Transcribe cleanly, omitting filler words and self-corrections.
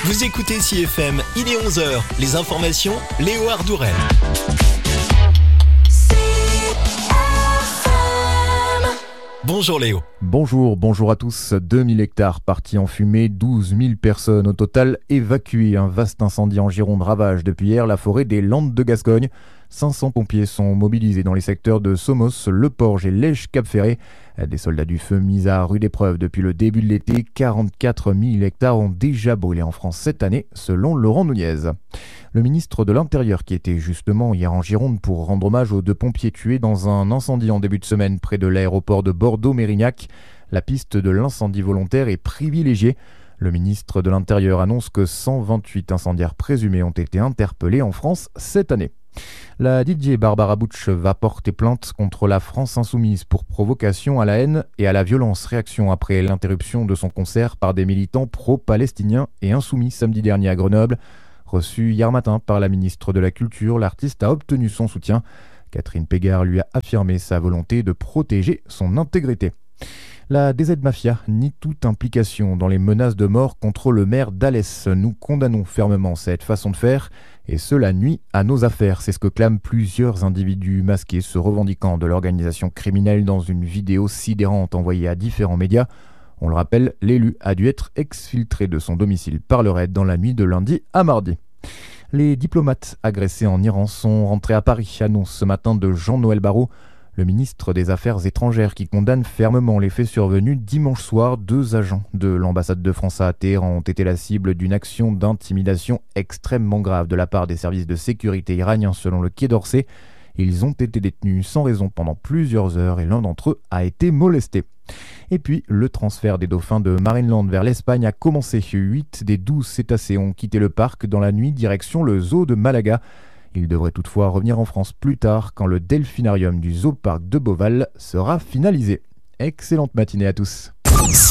Vous écoutez CFM, il est 11h. Les informations, Léo Ardourel. Bonjour Léo. Bonjour à tous. 2000 hectares partis en fumée, 12 000 personnes au total évacuées. Un vaste incendie en Gironde ravage depuis hier la forêt des Landes de Gascogne. 500 pompiers sont mobilisés dans les secteurs de Somos, Le Porge et Lège-Cap-Ferré. Des soldats du feu mis à rude épreuve depuis le début de l'été. 44 000 hectares ont déjà brûlé en France cette année, selon Laurent Nunez. Le ministre de l'Intérieur qui était justement hier en Gironde pour rendre hommage aux 2 pompiers tués dans un incendie en début de semaine près de l'aéroport de Bordeaux-Mérignac. La piste de l'incendie volontaire est privilégiée. Le ministre de l'Intérieur annonce que 128 incendiaires présumés ont été interpellés en France cette année. La DJ Barbara Butch va porter plainte contre la France Insoumise pour provocation à la haine et à la violence. Réaction après l'interruption de son concert par des militants pro-palestiniens et insoumis samedi dernier à Grenoble. Reçue hier matin par la ministre de la Culture, l'artiste a obtenu son soutien. Catherine Pégard lui a affirmé sa volonté de protéger son intégrité. La DZ Mafia nie toute implication dans les menaces de mort contre le maire d'Alès. Nous condamnons fermement cette façon de faire, et cela nuit à nos affaires. C'est ce que clament plusieurs individus masqués se revendiquant de l'organisation criminelle dans une vidéo sidérante envoyée à différents médias. On le rappelle, l'élu a dû être exfiltré de son domicile par le raid dans la nuit de lundi à mardi. Les diplomates agressés en Iran sont rentrés à Paris, annonce ce matin de Jean-Noël Barrot, le ministre des Affaires étrangères qui condamne fermement les faits survenus dimanche soir. 2 agents de l'ambassade de France à Téhéran ont été la cible d'une action d'intimidation extrêmement grave de la part des services de sécurité iraniens selon le Quai d'Orsay. Ils ont été détenus sans raison pendant plusieurs heures et l'un d'entre eux a été molesté. Et puis, le transfert des dauphins de Marineland vers l'Espagne a commencé. 8 des 12 cétacés ont quitté le parc dans la nuit direction le zoo de Malaga. Ils devraient toutefois revenir en France plus tard quand le delphinarium du zoo parc de Beauval sera finalisé. Excellente matinée à tous.